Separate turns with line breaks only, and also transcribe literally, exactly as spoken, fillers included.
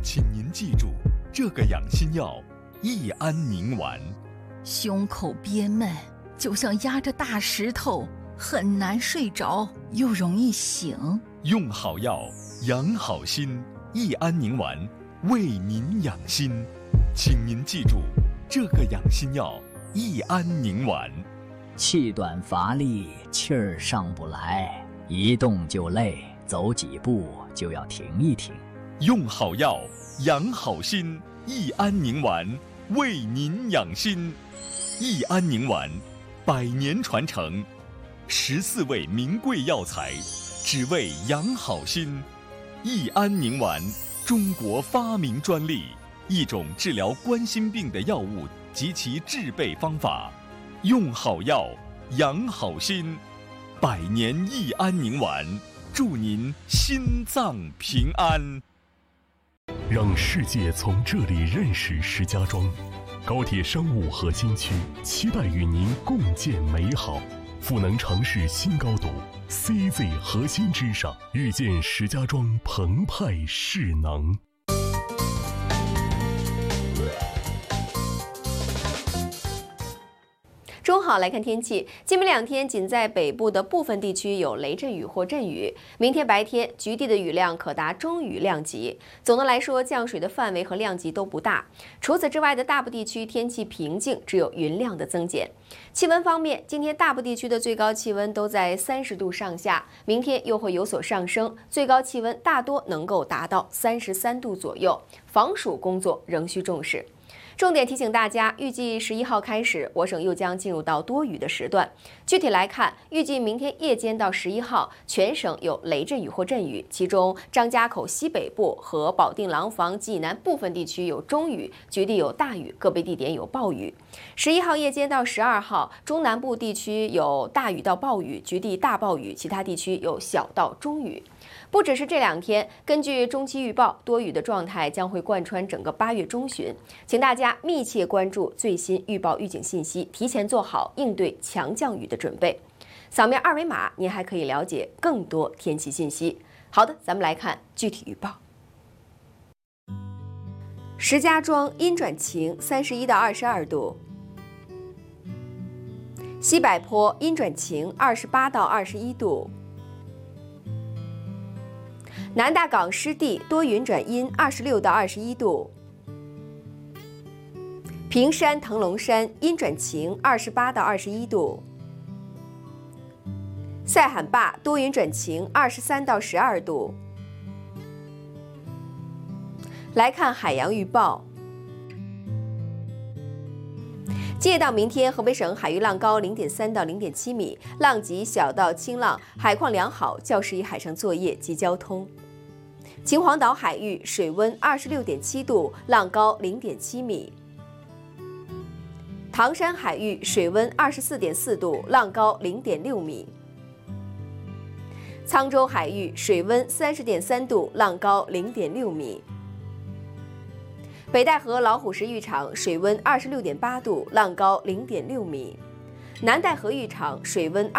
请您记住，这个养心药益安宁丸。
胸口憋闷，就像压着大石头，很难睡着，又容易醒。
用好药，养好心，益安宁丸为您养心。请您记住，这个养心药益安宁丸。
气短乏力，气儿上不来，一动就累，走几步就要停一停。
用好药，养好心，益安宁丸为您养心。益安宁丸，百年传承，十四味名贵药材，只为养好心。益安宁丸，中国发明专利，一种治疗冠心病的药物及其制备方法。用好药，养好心，百年益安宁丸，祝您心脏平安。
让世界从这里认识石家庄。高铁商务核心区，期待与您共建美好。赋能城市新高度 ，C Z 核心之上，遇见石家庄澎湃势能。
中好来看天气，今明两天仅在北部的部分地区有雷阵雨或阵雨。明天白天局地的雨量可达中雨量级。总的来说，降水的范围和量级都不大。除此之外的大部地区天气平静，只有云量的增减。气温方面，今天大部地区的最高气温都在三十度上下，明天又会有所上升，最高气温大多能够达到三十三度左右。防暑工作仍需重视。重点提醒大家，预计十一号开始，我省又将进入到多雨的时段。具体来看，预计明天夜间到十一号，全省有雷阵雨或阵雨，其中张家口西北部和保定廊坊济南部分地区有中雨，局地有大雨，个别地点有暴雨。十一号夜间到十二号，中南部地区有大雨到暴雨，局地大暴雨，其他地区有小到中雨。不只是这两天，根据中期预报，多雨的状态将会贯穿整个八月中旬，请大家密切关注最新预报预警信息，提前做好应对强降雨的准备。扫描二维码，您还可以了解更多天气信息。好的，咱们来看具体预报。石家庄阴转晴，三十一到二十二度；西柏坡阴转晴，二十八到二十一度。南大港湿地多云转阴，二十六到二十一度；平山腾龙山阴转晴，二十八到二十一度；赛罕坝多云转晴，二十三到十二度。来看海洋预报。今夜到明天，河北省海域浪高零点三到零点七米，浪级小到轻浪，海况良好，较适宜海上作业及交通。秦皇岛海域水温二十六点七度，浪高零点七米。唐山海域水温二十四点四度，浪高零点六米。沧州海域水温三十点三度，浪高零点六米。北戴河老虎石浴场水温二十六点八度，浪高零点六米。南戴河浴场水温